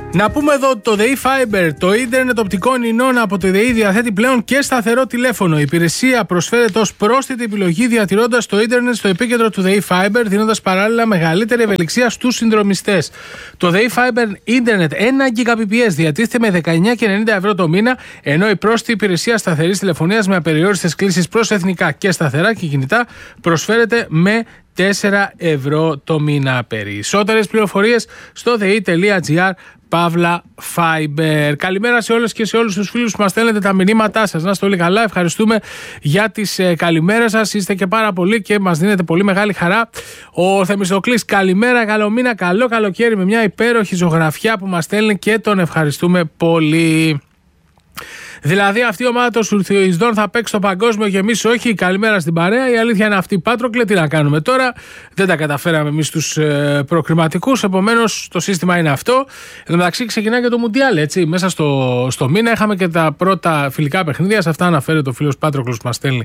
Να πούμε εδώ ότι το ΔΕΗ Fiber, το ίντερνετ οπτικών ινών από το ΔΕΗ, διαθέτει πλέον και σταθερό τηλέφωνο. Η υπηρεσία προσφέρεται ως πρόσθετη επιλογή, διατηρώντας το ίντερνετ στο επίκεντρο του ΔΕΗ Fiber, δίνοντας παράλληλα μεγαλύτερη ευελιξία στους συνδρομιστές. Το ΔΕΗ Fiber ίντερνετ 1 Gbps διατίθεται με 19,90 ευρώ το μήνα, ενώ η πρόσθετη υπηρεσία σταθερής τηλεφωνίας με απεριόριστες κλήσεις προς εθνικά και σταθερά και κινητά προσφέρεται με 4 ευρώ το μήνα. Περισσότερες πληροφορίες στο dei.gr Παύλα Fiber. Καλημέρα σε όλες και σε όλους τους φίλους που μας στέλνετε τα μηνύματά σας. Να είστε όλοι καλά. Ευχαριστούμε για τις καλημέρες σας. Είστε και πάρα πολλοί και μας δίνετε πολύ μεγάλη χαρά. Ο Θεμιστοκλής, καλημέρα, καλό μήνα, καλό καλοκαίρι, με μια υπέροχη ζωγραφιά που μας στέλνει και τον ευχαριστούμε πολύ. Δηλαδή, αυτή η ομάδα των Σουρθιοϊσδών θα παίξει στο παγκόσμιο και εμείς όχι. Καλημέρα στην παρέα. Η αλήθεια είναι αυτή. Πάτροκλε, τι να κάνουμε τώρα. Δεν τα καταφέραμε εμείς τους προκριματικούς. Επομένως, το σύστημα είναι αυτό. Εν τω μεταξύ, ξεκινάει και το Μουντιάλ. Έτσι. Μέσα στο μήνα είχαμε και τα πρώτα φιλικά παιχνίδια. Σε αυτά αναφέρεται ο φίλος Πάτροκλος που μας στέλνει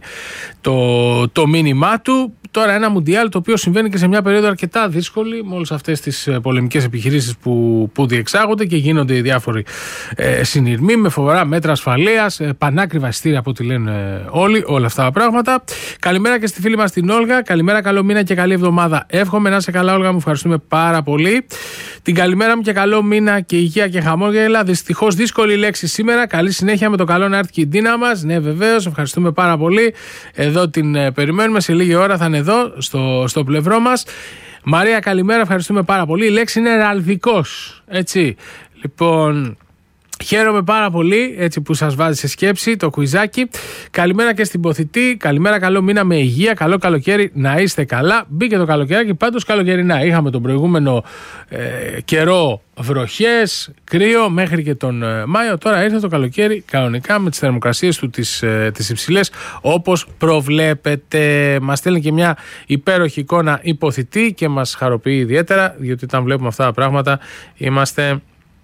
το μήνυμά του. Τώρα, ένα Μουντιάλ το οποίο συμβαίνει και σε μια περίοδο αρκετά δύσκολη, με όλες αυτές τις πολεμικές επιχειρήσεις που διεξάγονται και γίνονται οι διάφοροι συνειρμοί με φοβερά μέτρα ασφαλείας, πανάκριβα εισιτήρια από ό,τι λένε όλοι, όλα αυτά τα πράγματα. Καλημέρα και στη φίλη μας την Όλγα. Καλημέρα, καλό μήνα και καλή εβδομάδα. Εύχομαι να είσαι καλά, Όλγα, μου ευχαριστούμε πάρα πολύ. Την καλημέρα μου και καλό μήνα και υγεία και χαμόγελα. Δυστυχώς δύσκολη λέξη σήμερα. Καλή συνέχεια, με το καλό να έρθει και η Ντίνα μας. Ναι, βεβαίως, ευχαριστούμε πάρα πολύ. Εδώ την περιμένουμε. Σε λίγη ώρα θα είναι εδώ, στο πλευρό μας. Μαρία, καλημέρα, ευχαριστούμε πάρα πολύ. Η λέξη είναι ραλβικός. Έτσι. Λοιπόν, χαίρομαι πάρα πολύ έτσι που σας βάζει σε σκέψη το κουιζάκι. Καλημέρα και στην Ποθητή. Καλημέρα, καλό μήνα με υγεία. Καλό καλοκαίρι, να είστε καλά. Μπήκε το καλοκαίρι, πάντως καλοκαιρινά. Είχαμε τον προηγούμενο καιρό βροχές, κρύο μέχρι και τον Μάιο. Τώρα ήρθε το καλοκαίρι κανονικά με τις θερμοκρασίες του τις υψηλές, όπως προβλέπετε. Μας στέλνει και μια υπέροχη εικόνα η Ποθητή και μας χαροποιεί ιδιαίτερα, διότι όταν βλέπουμε αυτά τα πράγματα είμαστε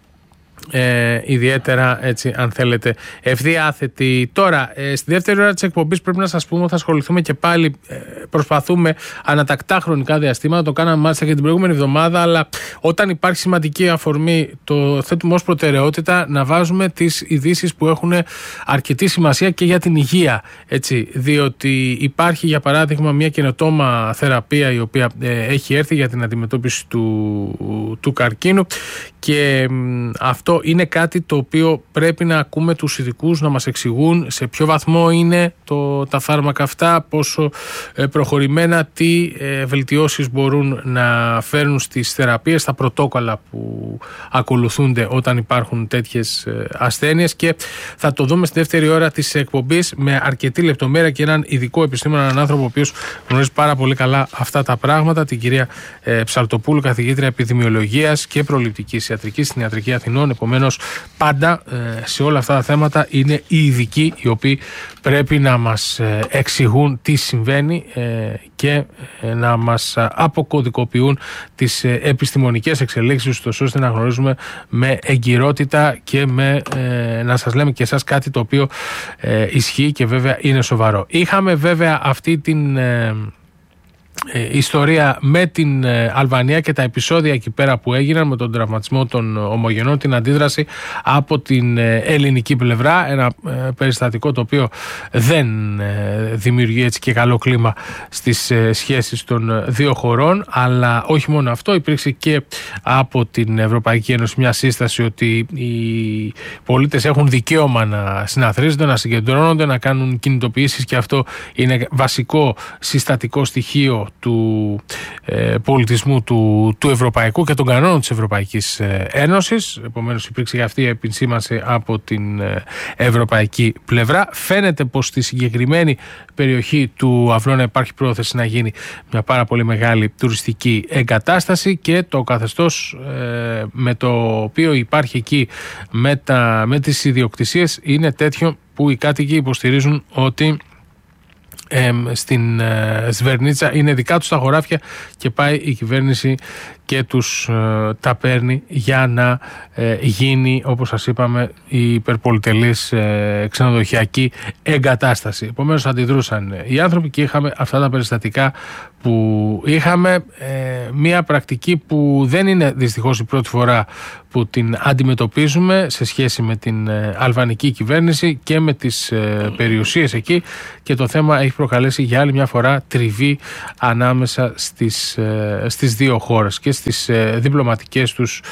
ιδιαίτερα, έτσι, αν θέλετε, ευδιάθετη. Τώρα, στη δεύτερη ώρα της εκπομπής πρέπει να σας πούμε ότι θα ασχοληθούμε και πάλι, προσπαθούμε ανατακτά χρονικά διαστήματα, το κάναμε μάλιστα και την προηγούμενη εβδομάδα, αλλά όταν υπάρχει σημαντική αφορμή το θέτουμε ως προτεραιότητα να βάζουμε τις ειδήσεις που έχουν αρκετή σημασία και για την υγεία, έτσι, διότι υπάρχει για παράδειγμα μια καινοτόμα θεραπεία η οποία έχει έρθει για την αντιμετώπιση του καρκίνου και αυτό είναι κάτι το οποίο πρέπει να ακούμε τους ειδικούς να μας εξηγούν σε ποιο βαθμό είναι τα φάρμακα αυτά, πόσο προχωρημένα, τι βελτιώσεις μπορούν να φέρουν στις θεραπείες, στα πρωτόκολλα που ακολουθούνται όταν υπάρχουν τέτοιες ασθένειες, και θα το δούμε στη δεύτερη ώρα της εκπομπής με αρκετή λεπτομέρεια και έναν ειδικό επιστήμονα, έναν άνθρωπο ο οποίος γνωρίζει πάρα πολύ καλά αυτά τα πράγματα, την κυρία Ψαλτοπούλου, καθηγήτρια επιδημιολογίας και προληπτικής ιατρικής στην Ιατρική Αθηνών. Επομένως, πάντα σε όλα αυτά τα θέματα είναι οι ειδικοί οι οποίοι πρέπει να μας εξηγούν τι συμβαίνει και να μας αποκωδικοποιούν τις επιστημονικές εξελίξεις, ώστε να γνωρίζουμε με εγκυρότητα και να σας λέμε και εσάς κάτι το οποίο ισχύει και βέβαια είναι σοβαρό. Είχαμε βέβαια αυτή την ιστορία με την Αλβανία και τα επεισόδια εκεί πέρα που έγιναν με τον τραυματισμό των ομογενών, την αντίδραση από την ελληνική πλευρά, ένα περιστατικό το οποίο δεν δημιουργεί έτσι και καλό κλίμα στις σχέσεις των δύο χωρών, αλλά όχι μόνο αυτό, υπήρξε και από την Ευρωπαϊκή Ένωση μια σύσταση ότι οι πολίτες έχουν δικαίωμα να συναθρίζονται, να συγκεντρώνονται, να κάνουν κινητοποιήσεις, και αυτό είναι βασικό συστατικό στοιχείο του πολιτισμού του ευρωπαϊκού και των κανόνων της Ευρωπαϊκής Ένωσης. Επομένως υπήρξε και αυτή η επισήμανση από την ευρωπαϊκή πλευρά. Φαίνεται πως στη συγκεκριμένη περιοχή του Αυλώνα υπάρχει πρόθεση να γίνει μια πάρα πολύ μεγάλη τουριστική εγκατάσταση, και το καθεστώς με το οποίο υπάρχει εκεί με τις ιδιοκτησίες είναι τέτοιο που οι κάτοικοι υποστηρίζουν ότι στην Σβερνίτσα είναι δικά τους τα χωράφια και πάει η κυβέρνηση και τους τα παίρνει για να γίνει, όπως σας είπαμε, η υπερπολιτελής ξενοδοχειακή εγκατάσταση. Επομένως αντιδρούσαν οι άνθρωποι και είχαμε αυτά τα περιστατικά που είχαμε, μια πρακτική που δεν είναι δυστυχώς η πρώτη φορά που την αντιμετωπίζουμε σε σχέση με την αλβανική κυβέρνηση και με τις περιουσίες εκεί, και το θέμα έχει προκαλέσει για άλλη μια φορά τριβή ανάμεσα στις δύο χώρες και στις διπλωματικές τους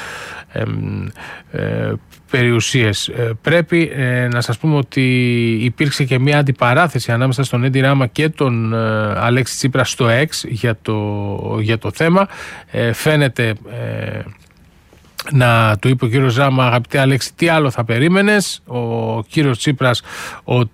περιουσίες. Πρέπει να σας πούμε ότι υπήρξε και μια αντιπαράθεση ανάμεσα στον Έντι Ράμα και τον Αλέξη Τσίπρα στο ΕΞ για το θέμα. Φαίνεται να του είπε ο κύριος Ράμα, αγαπητέ Αλέξη, τι άλλο θα περίμενες? Ο κύριος Τσίπρας ότι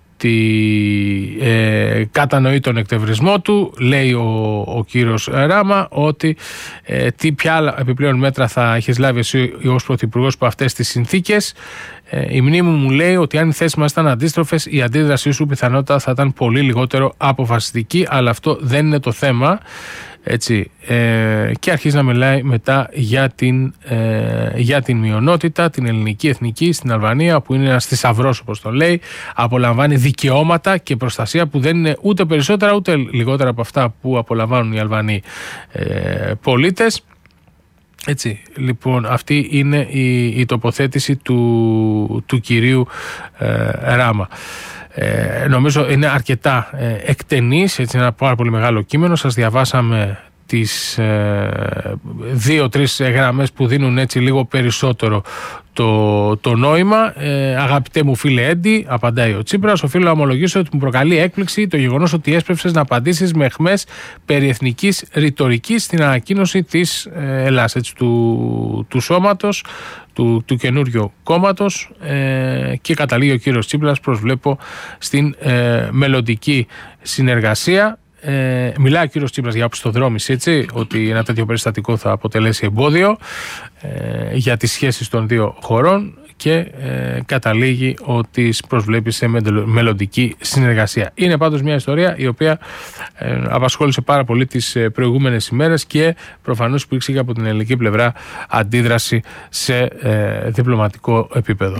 κατανοεί τον εκτευρισμό του. Λέει ο κύριος Ράμα ότι ποια άλλα επιπλέον μέτρα θα έχεις λάβει εσύ ως πρωθυπουργός από αυτές τις συνθήκες? Η μνήμη μου λέει ότι αν οι θέσεις μας ήταν αντίστροφες, η αντίδρασή σου πιθανότατα θα ήταν πολύ λιγότερο αποφασιστική, αλλά αυτό δεν είναι το θέμα. Έτσι, και αρχίζει να μιλάει μετά για την μειονότητα, την ελληνική εθνική στην Αλβανία, που είναι ένας θησαυρός, όπως το λέει. Απολαμβάνει δικαιώματα και προστασία που δεν είναι ούτε περισσότερα ούτε λιγότερα από αυτά που απολαμβάνουν οι Αλβανοί πολίτες. Έτσι, λοιπόν, αυτή είναι η τοποθέτηση του κυρίου Ράμα. Νομίζω είναι αρκετά εκτενής, έτσι, ένα πάρα πολύ μεγάλο κείμενο. Σας διαβάσαμε τις 2-3 γραμμές που δίνουν έτσι λίγο περισσότερο το νόημα. Αγαπητέ μου φίλε Έντι, απαντάει ο Τσίπρας, οφείλω να ομολογήσω ότι μου προκαλεί έκπληξη το γεγονός ότι έσπευσες να απαντήσεις με αιχμές περί εθνικής ρητορικής στην ανακοίνωση της Ελλάς, έτσι, του σώματος, του καινούριου κόμματος, και καταλήγει ο κύριος Τσίπρας, προσβλέπω στην μελλοντική συνεργασία. Μιλάει ο κύριος Τσίπρας για οπισθοδρόμηση, έτσι, ότι ένα τέτοιο περιστατικό θα αποτελέσει εμπόδιο για τις σχέσεις των δύο χωρών, και καταλήγει ότι προσβλέπει σε μελλοντική συνεργασία. Είναι πάντως μια ιστορία η οποία απασχόλησε πάρα πολύ τις προηγούμενες ημέρες, και προφανώς υπήρξε και από την ελληνική πλευρά αντίδραση σε διπλωματικό επίπεδο.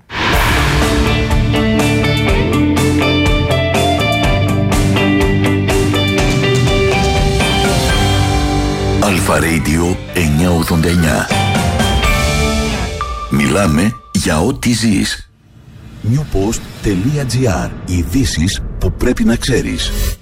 Αλφα Radio 989. Μιλάμε για ό,τι ζεις. Newpost.gr. Ειδήσεις που πρέπει να ξέρεις.